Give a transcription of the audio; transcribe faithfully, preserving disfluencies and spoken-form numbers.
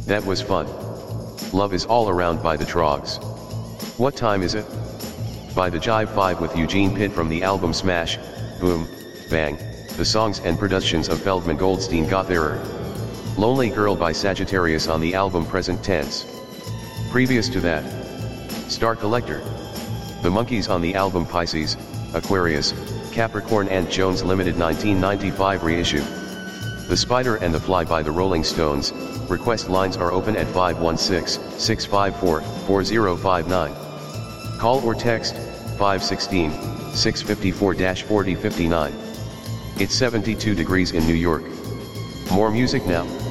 That was fun. Love is all around by the Trogs. What time is it? By the Jive five with Eugene Pitt from the album Smash, Boom, Bang, the songs and productions of Feldman Goldstein got there. Lonely Girl by Sagittarius on the album Present Tense. Previous to that, Star Collector. The Monkees on the album Pisces, Aquarius, Capricorn and Jones Limited nineteen ninety-five reissue. The Spider and the Fly by the Rolling Stones. Request lines are open at five one six, six five four, four zero five nine. Call or text, five one six, six five four, four zero five nine. It's seventy-two degrees in New York. More music now.